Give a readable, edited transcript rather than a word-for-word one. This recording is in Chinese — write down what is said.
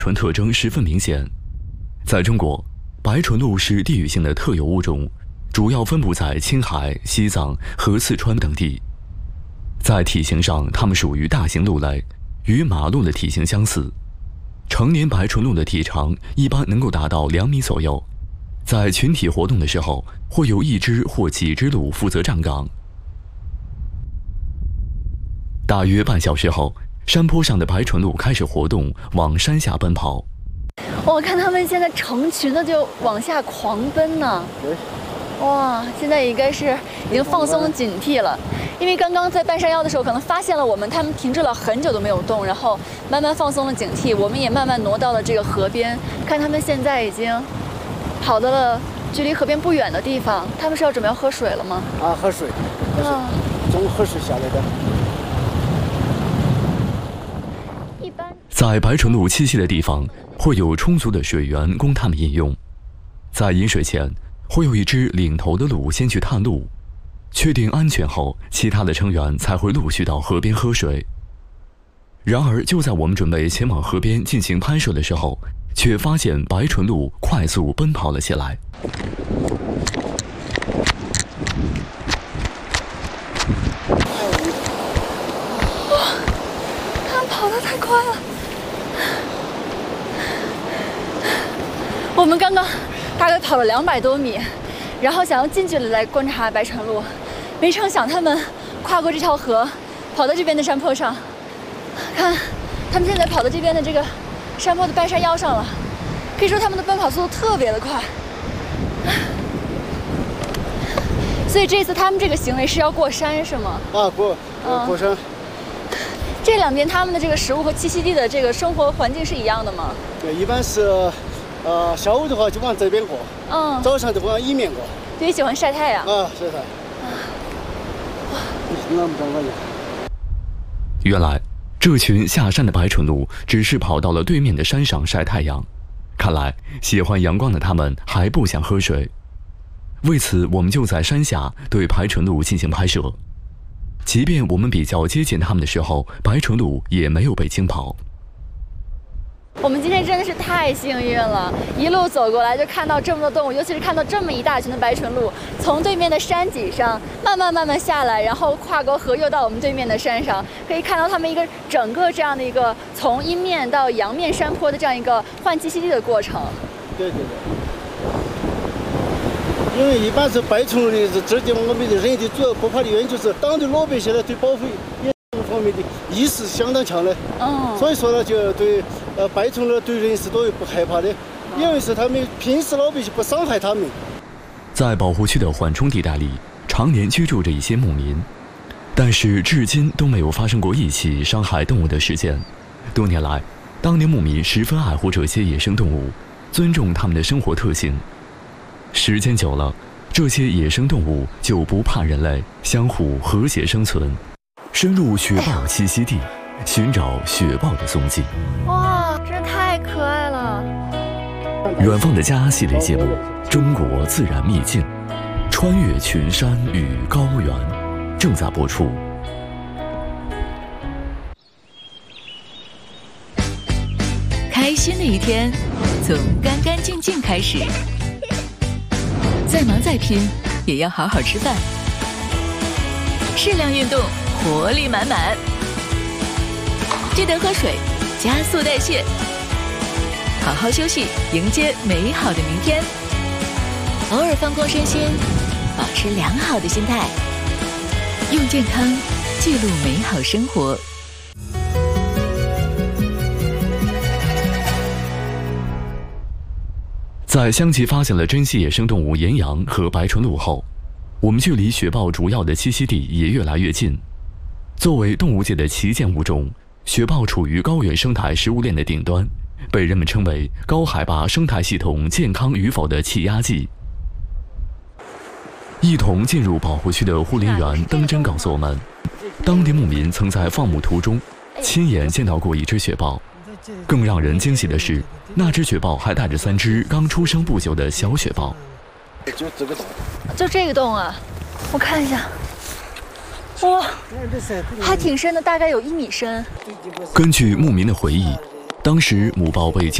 纯特征十分明显。在中国，白唇鹿是地域性的特有物种，主要分布在青海、西藏和四川等地。在体型上，它们属于大型鹿类，与马鹿的体型相似。成年白唇鹿的体长一般能够达到2米左右，在群体活动的时候，会有1只或几只鹿负责站岗。大约半小时后，山坡上的白唇鹿开始活动，往山下奔跑。 我看他们现在成群的就往下狂奔呢。哇，现在应该是已经放松警惕了，因为刚刚在半山腰的时候，可能发现了我们，他们停滞了很久都没有动，然后慢慢放松了警惕，我们也慢慢挪到了这个河边，看他们现在已经跑到了距离河边不远的地方，他们是要准备要喝水了吗？ 啊，喝水，从河水下来的。 在白唇鹿栖息的地方，会有充足的水源供它们饮用。在饮水前，会有一只领头的鹿先去探路，确定安全后，其他的成员才会陆续到河边喝水。然而，就在我们准备前往河边进行拍摄的时候，却发现白唇鹿快速奔跑了起来。 哇，它们跑得太快了！我们刚刚大概跑了200多米，然后想要近距离来观察白唇鹿，没成想他们跨过这条河，跑到这边的山坡上。看，他们现在跑到这边的这个山坡的半山腰上了，可以说他们的奔跑速度特别的快。所以这次他们这个行为是要过山是吗？ 啊，过山。 这两边他们的这个食物和栖息地的这个生活环境是一样的吗？ 对，一般是。下午的话就往这边过，早上的话往一面过。 对，喜欢晒太阳。 啊，晒太阳。 原来，这群下山的白唇鹿只是跑到了对面的山上晒太阳。看来，喜欢阳光的它们还不想喝水。为此，我们就在山下对白唇鹿进行拍摄。即便我们比较接近它们的时候，白唇鹿也没有被惊跑。 我们今天真的是太幸运了，一路走过来就看到这么多动物，尤其是看到这么一大群的白唇鹿从对面的山脊上慢慢下来，然后跨过河又到我们对面的山上，可以看到他们一个整个这样的一个从阴面到阳面山坡的这样一个换栖息地的过程。 对。因为一般是白唇鹿的这地方，我们的人的主要不怕的原因就是党对老百姓的对保护方面的意识相当强的，所以说呢，就对白唇鹿对人是都不害怕的，因为是他们平时老百姓不伤害他们。 在保护区的缓冲地带里，常年居住着一些牧民，但是至今都没有发生过一起伤害动物的事件。多年来，当地牧民十分爱护这些野生动物，尊重它们的生活特性。时间久了，这些野生动物就不怕人类，相互和谐生存。深入雪豹栖息地，寻找雪豹的踪迹。 哇，真太可爱了！ 远方的家系列节目《中国自然秘境》，穿越群山与高原，正在播出。 开心的一天，从干干净净开始。再忙再拼，也要好好吃饭。适量运动，活力满满。记得喝水，加速代谢。好好休息，迎接美好的明天。偶尔放空身心，保持良好的心态，用健康记录美好生活。 在相继发现了珍稀野生动物岩羊和白唇鹿后，我们距离雪豹主要的栖息地也越来越近。作为动物界的旗舰物种，雪豹处于高原生态食物链的顶端，被人们称为高海拔生态系统健康与否的气压计。一同进入保护区的护林员登真告诉我们，当地牧民曾在放牧途中亲眼见到过一只雪豹。更让人惊喜的是，那只雪豹还带着3只刚出生不久的小雪豹。 就这个洞， 就这个洞啊，我看一下，哇，还挺深的，大概有1米深。 根据牧民的回忆， 当时母豹被